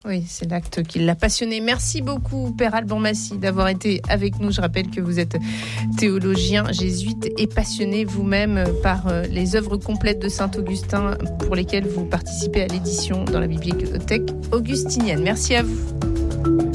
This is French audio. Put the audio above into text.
Oui, c'est l'acte qui l'a passionné. Merci beaucoup, Père Alban Massy, d'avoir été avec nous. Je rappelle que vous êtes théologien, jésuite et passionné vous-même par les œuvres complètes de Saint-Augustin pour lesquelles vous participez à l'édition dans la bibliothèque augustinienne. Merci à vous.